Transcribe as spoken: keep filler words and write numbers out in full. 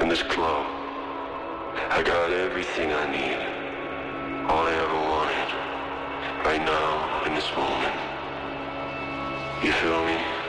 in this club. I got everything I need, all I ever wanted, right now, in this moment. You feel me?